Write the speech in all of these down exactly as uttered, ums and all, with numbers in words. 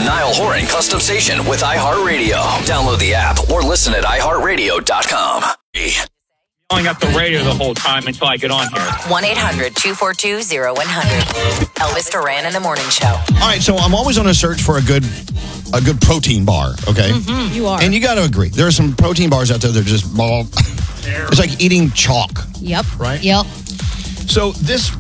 Niall Horan Custom Station with iHeartRadio. Download the app or listen at i heart radio dot com. Calling up the radio the whole time until I get on here. one eight hundred two four two oh one hundred. Elvis Duran in the Morning Show. All right, so I'm always on a search for a good a good protein bar, okay? Mm-hmm. You are. And you got to agree. There are some protein bars out there that are just ball. It's like eating chalk. Yep. Right? Yep. So this,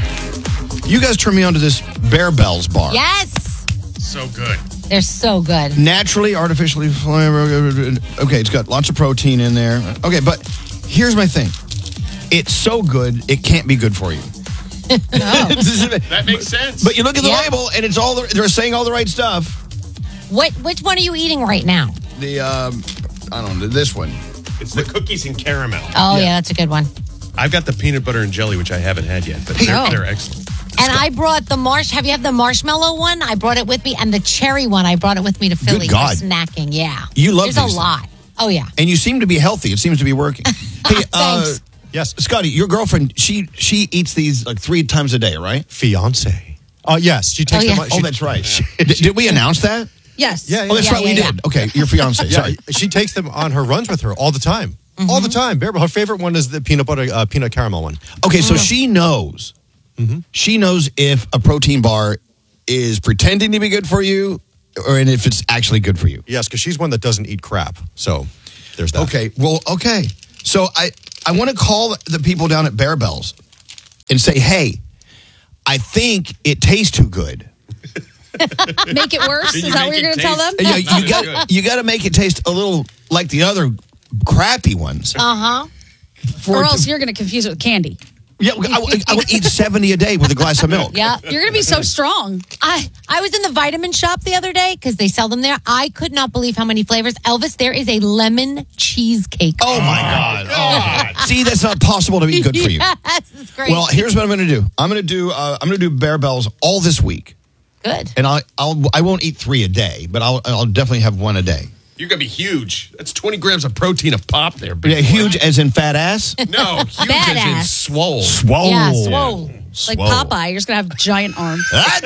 you guys turned me onto this Bear Bells bar. Yes. So good. They're so good. Naturally, artificially flavored. Okay, it's got lots of protein in there. Okay, but here's my thing. It's so good, it can't be good for you. Oh. That makes sense. But you look at the Yeah. label, and it's all the, they're saying all the right stuff. What? Which one are you eating right now? The, um, I don't know, this one. It's the cookies and caramel. Oh, Yeah. yeah, that's a good one. I've got the peanut butter and jelly, which I haven't had yet, but they're, Oh. they're excellent. And I brought the marsh. Have you had the marshmallow one? I brought it with me, and the cherry one. I brought it with me to Philly God. for snacking. Yeah, You love There's a these lot. Oh yeah. And you seem to be healthy. It seems to be working. Hey, uh, Thanks. Yes. Scotty, your girlfriend, she she eats these like three times a day, right? Fiance. Oh, yes. She takes Oh, yeah. them. Oh, that's right. did, did we announce that? Yes. Yeah, Oh, that's Yeah, right, we yeah, did. Okay, your fiance. Yeah, Sorry. she takes them on her runs with her all the time. All the time. Bear- Her favorite one is the peanut butter, uh, peanut caramel one. Okay, so she knows. She knows if a protein bar is pretending to be good for you or and if it's actually good for you. Yes, because she's one that doesn't eat crap. So there's that. Okay, well, okay. So I, I want to call the people down at Bear Bells and say, hey, I think it tastes too good. Make it worse? Can Is you that make what you're it going to tell them? taste- You, you got you got to make it taste a little like the other crappy ones. Uh huh. For Or it to- else you're going to confuse it with candy. yeah, I, would- I would eat seventy a day with a glass of milk. Yeah. You're going to be so strong. I I was in the vitamin shop the other day because they sell them there. I could not believe how many flavors. Elvis, there is a lemon cheesecake. Oh my God! Oh. See, that's not possible to be good for you. Yes, it's great. Well, here's what I'm going to do. I'm going to do. Uh, I'm going to do Bear Bells all this week, good. and I'll, I'll I won't eat three a day, but I'll I'll definitely have one a day. You're going to be huge. That's twenty grams of protein a pop there. big Yeah, boy. huge as in fat ass. No, huge as in Badass. swole. Swole. Yeah, swole. Like Popeye, you're just going to have giant arms.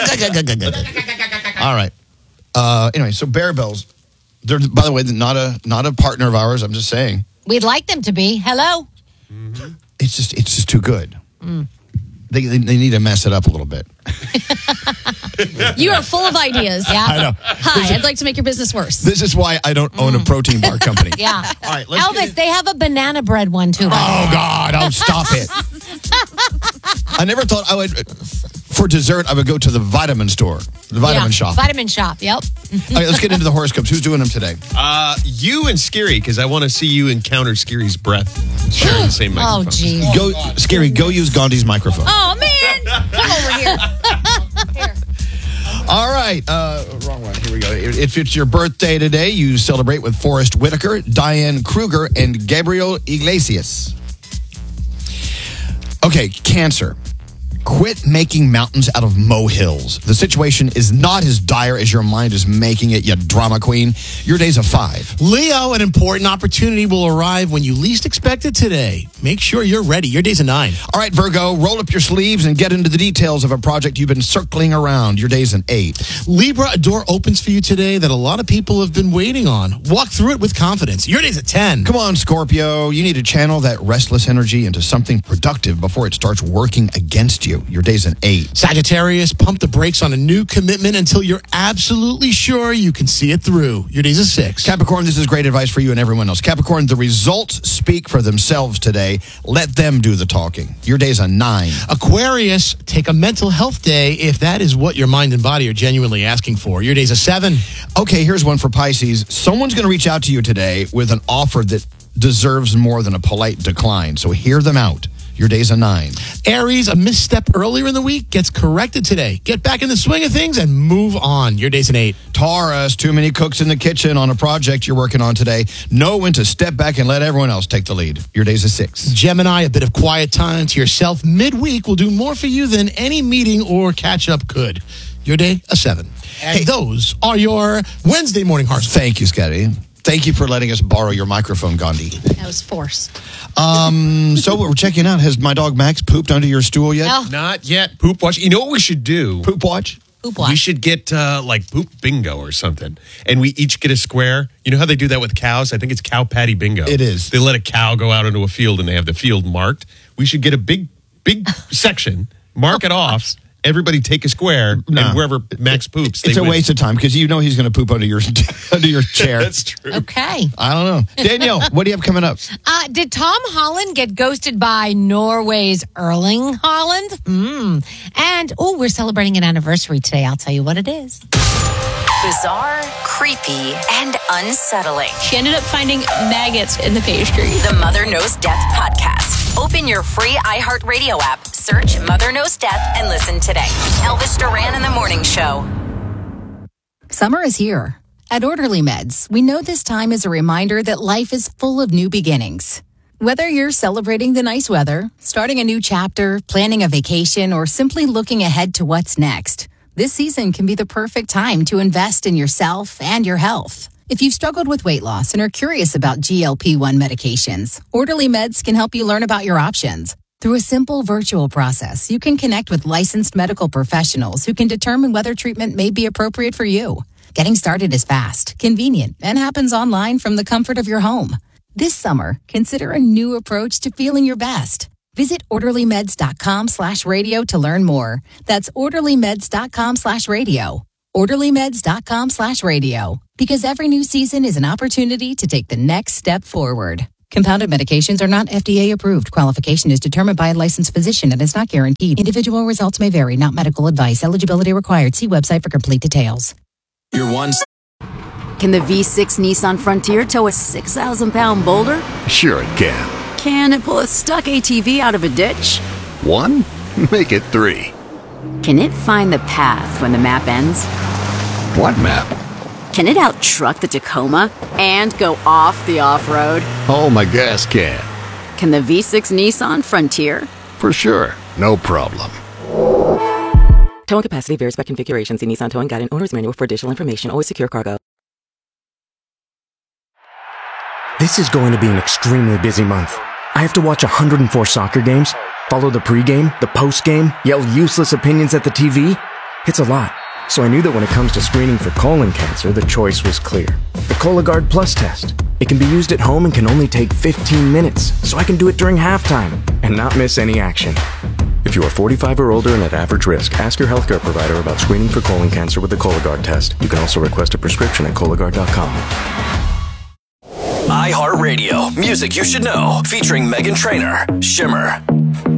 All right. Uh, anyway, so Bear Bells. They're, by the way, not a not a partner of ours. I'm just saying. We'd like them to be. Hello. It's just it's just too good. They, they they need to mess it up a little bit. You are full of ideas. Yeah. I know. Hi, I'd like to make your business worse. This is why I don't own a protein bar company. Yeah. All right. Let's get Elvis, they have a banana bread one too. by the way. Oh, God. Oh, stop it. I never thought I would, for dessert, I would go to the vitamin store, the vitamin Yeah, shop. Vitamin shop. Yep. All right, let's get into the horoscopes. Who's doing them today? Uh, you and Scary, because I want to see you encounter Scary's breath sharing the same Oh, microphone. geez. Go, Scary, go use Gandhi's microphone. Oh, man. Come over here. Here. All right. Uh, wrong one. Here we go. If it's your birthday today, you celebrate with Forrest Whitaker, Diane Kruger, and Gabriel Iglesias. Okay, Cancer. Quit making mountains out of molehills. The situation is not as dire as your mind is making it, you drama queen. Your day's a five. Leo, an important opportunity will arrive when you least expect it today. Make sure you're ready. Your day's a nine. All right, Virgo, roll up your sleeves and get into the details of a project you've been circling around. Your day's an eight. Libra, a door opens for you today that a lot of people have been waiting on. Walk through it with confidence. Your day's a ten. Come on, Scorpio. You need to channel that restless energy into something productive before it starts working against you. Your day's an eight. Sagittarius, pump the brakes on a new commitment until you're absolutely sure you can see it through. Your day's a six. Capricorn, this is great advice for you and everyone else. Capricorn, the results speak for themselves today. Let them do the talking. Your day's a nine. Aquarius, take a mental health day if that is what your mind and body are genuinely asking for. Your day's a seven. Okay, here's one for Pisces. Someone's going to reach out to you today with an offer that deserves more than a polite decline. So hear them out. Your day's a nine. Aries, a misstep earlier in the week gets corrected today. Get back in the swing of things and move on. Your day's an eight. Taurus, too many cooks in the kitchen on a project you're working on today. Know when to step back and let everyone else take the lead. Your day's a six. Gemini, a bit of quiet time to yourself midweek will do more for you than any meeting or catch-up could. Your day, a seven. And Hey. those are your Wednesday morning horoscopes. Thank you, Scotty. Thank you for letting us borrow your microphone, Gandhi. That was forced. Um, so we're checking out. Has my dog Max pooped under your stool yet? Oh. Not yet. Poop watch. You know what we should do? Poop watch? Poop We watch. should get uh, like poop bingo or something. And we each get a square. You know how they do that with cows? I think it's cow patty bingo. It is. They let a cow go out into a field and they have the field marked. We should get a big, big section, mark it off. Everybody take a square, No. and wherever Max poops, It's they a win. waste of time because you know he's going to poop under your under your chair. That's true. Okay. I don't know. Danielle, what do you have coming up? Uh, did Tom Holland get ghosted by Norway's Erling Haaland? Mm. And, oh, we're celebrating an anniversary today. I'll tell you what it is. Bizarre, creepy, and unsettling. She ended up finding maggots in the pastry. The Mother Knows Death podcast. Open your free iHeartRadio app, search Mother Knows Death, and listen today. Elvis Duran in the Morning Show. Summer is here. At Orderly Meds, we know this time is a reminder that life is full of new beginnings. Whether you're celebrating the nice weather, starting a new chapter, planning a vacation, or simply looking ahead to what's next, this season can be the perfect time to invest in yourself and your health. If you've struggled with weight loss and are curious about G L P one medications, Orderly Meds can help you learn about your options. Through a simple virtual process, you can connect with licensed medical professionals who can determine whether treatment may be appropriate for you. Getting started is fast, convenient, and happens online from the comfort of your home. This summer, consider a new approach to feeling your best. Visit orderlymeds.com slash radio to learn more. That's orderlymeds.com slash radio. orderlymeds.com slash radio. Because every new season is an opportunity to take the next step forward. Compounded medications are not F D A approved. Qualification is determined by a licensed physician and is not guaranteed. Individual results may vary, not medical advice. Eligibility required. See website for complete details. Your one. Can the V six Nissan Frontier tow a six thousand pound boulder? Sure it can. Can it pull a stuck A T V out of a ditch? One? Make it three. Can it find the path when the map ends? What map? Can it out-truck the Tacoma and go off the off-road? Oh, my gas can. Can the V six Nissan Frontier? For sure. No problem. Towing capacity varies by configuration. See Nissan Towing Guide and Owner's Manual for additional information. Always secure cargo. This is going to be an extremely busy month. I have to watch one hundred four soccer games, follow the pregame, the postgame, yell useless opinions at the T V. It's a lot. So I knew that when it comes to screening for colon cancer, the choice was clear. The Cologuard Plus test. It can be used at home and can only take fifteen minutes, so I can do it during halftime and not miss any action. If you are forty-five or older and at average risk, ask your healthcare provider about screening for colon cancer with the Cologuard test. You can also request a prescription at Cologuard dot com. iHeartRadio, music you should know, featuring Meghan Trainor, Shimmer.